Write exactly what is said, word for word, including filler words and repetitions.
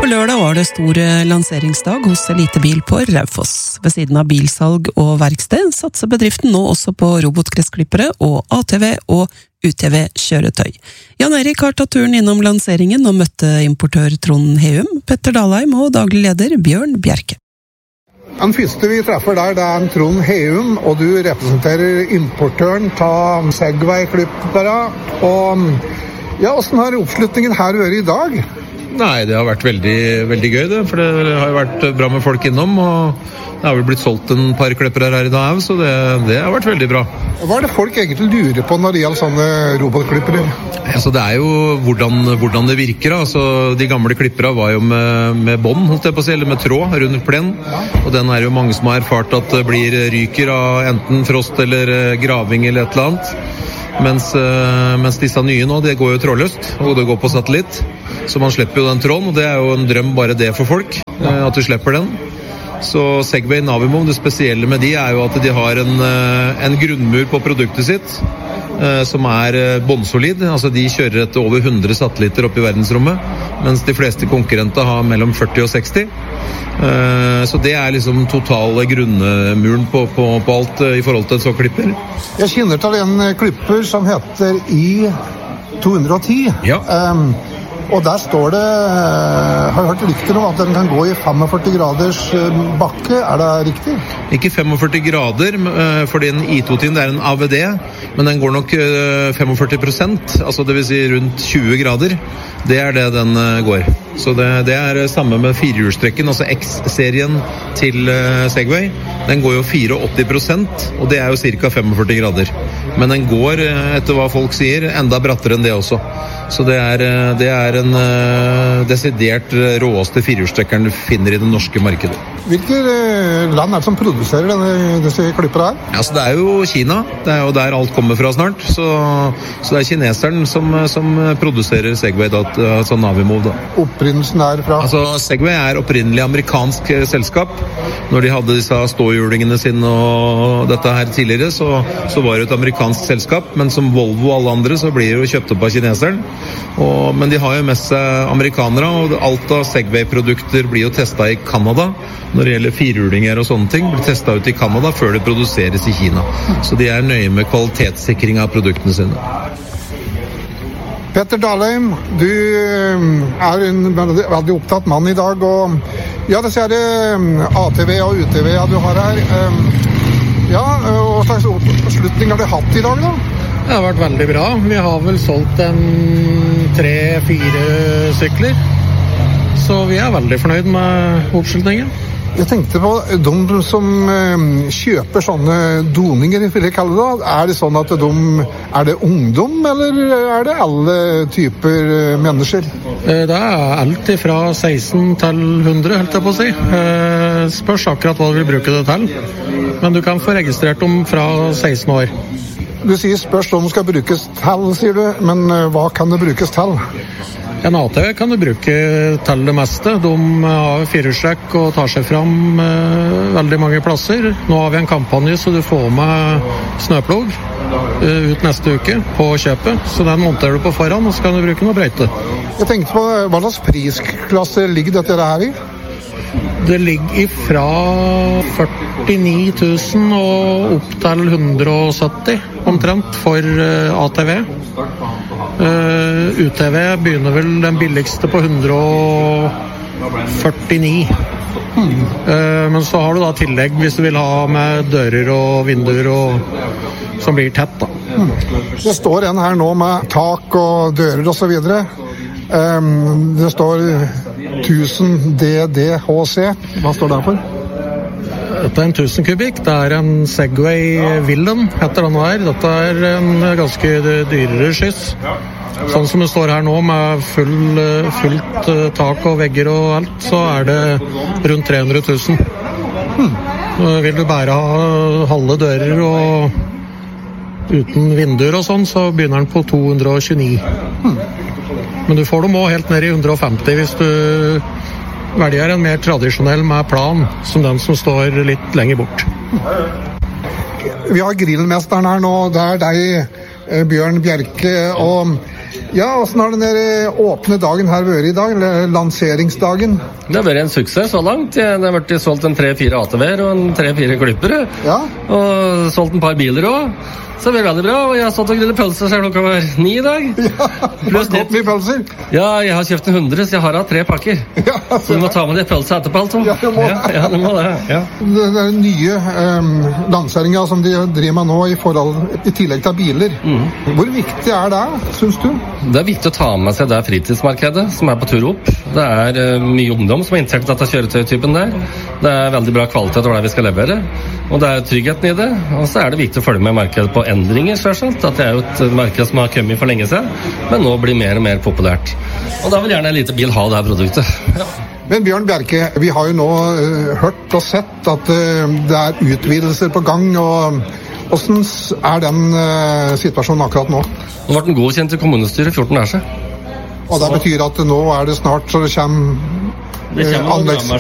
lørdag var det stor lanseringsdag hos Elitebil på Raufoss. Ved siden av bilsalg og verksted satser bedriften nå også på robotgressklippere og A T V og U T V-kjøretøy. Jan Erik har tatt turen innom lanseringen og møtte importør Trond Heum, Petter Dalheim og daglig leder Bjørn Bjerke. Den første vi treffer der, det er Trond Heum, og du representerer importøren av Segway-klippere. Og ja, hvordan har oppslutningen her vært i dag? Nei, det har vært veldig, veldig gøy det, for det har jo vært bra med folk innom, og det har vel blitt solgt en par klippere her i dag, så det, det har vært veldig bra. Hva er det folk egentlig lurer på når det gjelder sånne robotklippere? Altså, det er jo hvordan, hvordan det virker. Altså, de gamle klippere var jo med, med bånd, holdt jeg på å si, eller med tråd rundt plen, og den er jo mange som har erfart at det blir ryker av enten frost eller graving eller et eller annet. Mens, mens disse nye nå, det går jo trådløst, og det går på satellitt. Så man slipper jo den tråden, og det er jo en drøm bare det for folk, at du slipper den. Så Segway Navimov, det spesielle med de er jo at de har en, en grunnmur på produktet sitt, som er båndsolid. Altså de kjører etter over hundre satellitter opp i verdensrommet, mens de fleste konkurrenter har mellom førti og seksti. Så det er liksom totale grunnmuren på, på, på alt i forhold til en sånn klipper. Jeg kjenner til en klipper som heter I to hundre og ti. Ja. Um, og der står det, har jeg hørt rykter om at den kan gå i femogførti graders bakke. Er det riktig? Ikke femogførti grader, fordi en I to-tiden det er en A V D, men den går nok femogførti prosent, altså det vil si rundt tjue grader. Det er det den går. Så det, det er samme med firehjulstrekken, altså X-serien til Segway. Den går jo åttiefire prosent, og det er jo ca. femogførti grader. Men den går, etter hva folk sier, enda brattere enn det også. Så det er, det er en uh, desidert råeste firehjulstrekkeren du finner i det norske markedet. Hvilke land er det som produserer denne, disse klippere her? Altså, det er jo Kina. Det er jo der alt kommer fra snart. Så, så det er kineseren som, som produserer Segway, da, altså Navimov. Da. Opprinnelsen er fra? Altså, Segway er opprinnelig amerikansk selskap. Når de hadde disse ståhjulingene sine og dette her tidligere, så, så var det et amerikansk selskap. Men som Volvo og alle andre, så blir det jo kjøpt opp av kineseren. Og, men de har jo med seg amerikanere, og alt av Segway-produkter blir jo testet i Canada. Når det gjelder firehjulinger og sånne ting, blir testet ut i Canada før det produseres i Kina. Så de er nøye med kvalitetssikring av produktene sine. Petter Dalheim, du er en veldig, veldig opptatt mann i dag, og ja, det ser det A T V og U T V du har her. Ja, hva slags oppslutning har du hatt i dag da? Det har vært veldig bra. Vi har vel solgt en tre-fire sykler. Så vi er veldig fornøyd med oppslutningen. Jeg tenkte på de som kjøper sånne doninger, vil jeg kalle det. Er det sånn at de, er det ungdom, eller er det alle typer mennesker? Det er alt fra seksten til hundre, helt jeg på å si. Spørs akkurat hva du vil bruke det til. Men du kan få registrert dem fra seksten år. Du sier spørs om det skal brukes til, sier du, men hva kan det brukes til? En A T V kan du bruke til det meste. De har firehjulstrekk og tar seg fram eh, veldig mange plasser. Nå har vi en kampanje så du får med snøplog eh, ut neste uke på kjøpet. Så den monterer du på foran, og så kan du bruke noe brøyte. Jeg tenkte på, hva slags prisklasse ligger dette her i? Det ligger fra førtini tusen og opp til hundre og sytti omtrent for A T V. Uh, U T V begynner vel den billigste på hundre og førtini. Hmm. Uh, men så har du da tillegg hvis du vil ha med dører og vinduer og, som blir tett da. Hmm. Det står en her nå med tak og dører og så videre. Um, det står tusen D D H C. Hva står det for? Dette er en tusen kubikk. Det er en Segway Villain, heter den her. Dette er en ganske dyrere skyss. Sånn som det står her nå, med full, fullt tak og vegger og alt, så er det rundt tre hundre tusen. Hmm. Vil du bare ha halve dører og uten vinduer og sånn, så begynner den på to hundre og tjueni. Hmm. Men du får dem også helt ned i hundre og femti hvis du velger en mer tradisjonell med plan, som den som står litt lenger bort. Vi har grillmesteren her nå, det er deg, Bjørn Bjerke, og Ja, hvordan har den der åpne dagen her vært i dag, eller lanseringsdagen? Det har vært en suksess så langt. Det har vært solgt en tre-fire A T V-er og en tre-fire klippere. Ja. Og solgt en par biler også. Så det blir veldig bra, og jeg har stått og grillet pølser siden klokka var ni i dag. Ja, det var godt mye pølser. Ja, jeg har kjøpt en hundre, så jeg har hatt tre pakker. Ja, så du må ta med det pølser etterpå, altså. Ja, det må ja, ja, det. Må det. Ja. Det er nye um, lanseringer som de driver med nå i, forhold, i tillegg til biler. Mm. Hvor viktig er det, synes du? Det er viktig å ta med seg det fritidsmarkedet som er på tur opp. Det er uh, mye ungdom som er interessert i dette kjøretøytypen der. Det er veldig bra kvalitet over det vi skal levere, og det er tryggheten i det. Og så er det viktig å følge med markedet på endringer, selvsagt. At det er jo et marked som har kommet for lenge siden, men nå blir mer og mer populært. Og da vil gjerne en liten bil ha det her produktet. Ja. Men Bjørn Bjerke, vi har jo nå uh, hørt og sett at uh, det er utvidelser på gang, og hvordan er den uh, situasjonen akkurat nå? Nå ble den godkjent i kommunestyret fjorten dager siden. Og det betyr at nå er det snart så det kommer, det kommer uh, anleggs...